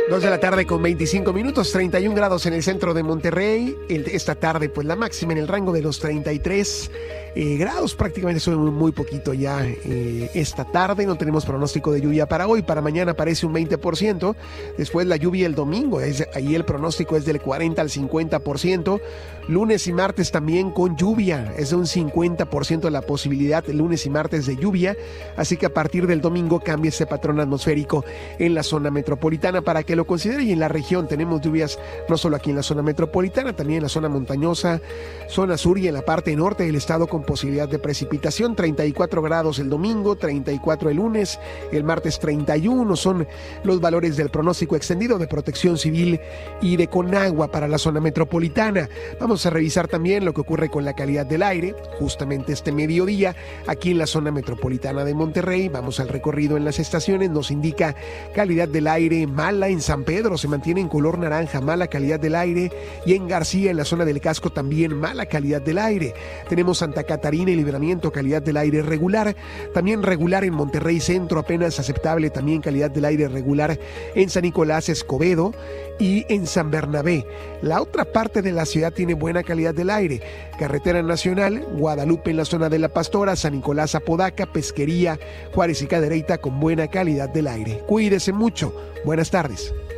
2 de la tarde con 25 minutos, 31 grados en el centro de Monterrey. Esta tarde, pues la máxima en el rango de los 33 grados, prácticamente sube muy poquito ya esta tarde. No tenemos pronóstico de lluvia para hoy, para mañana parece un 20%. Después la lluvia el domingo, ahí el pronóstico es del 40 al 50%. Lunes y martes también con lluvia, es de un 50% la posibilidad lunes y martes de lluvia. Así que a partir del domingo cambia ese patrón atmosférico en la zona metropolitana para que lo considere. Y en la región tenemos lluvias no solo aquí en la zona metropolitana, también en la zona montañosa, zona sur y en la parte norte del estado con posibilidad de precipitación. 34 grados el domingo, 34 el lunes, el martes 31 son los valores del pronóstico extendido de Protección Civil y de Conagua para la zona metropolitana. Vamos a revisar también lo que ocurre con la calidad del aire justamente este mediodía aquí en la zona metropolitana de Monterrey. Vamos al recorrido en las estaciones, nos indica calidad del aire mala en San Pedro, se mantiene en color naranja, mala calidad del aire, y en García, en la zona del Casco, también mala calidad del aire. Tenemos Santa Catarina y Libramiento, calidad del aire regular, también regular en Monterrey Centro, apenas aceptable, también calidad del aire regular en San Nicolás, Escobedo y en San Bernabé. La otra parte de la ciudad tiene buena calidad del aire. Carretera Nacional, Guadalupe en la zona de La Pastora, San Nicolás, Apodaca, Pesquería, Juárez y Cadereyta con buena calidad del aire. Cuídese mucho. Buenas tardes.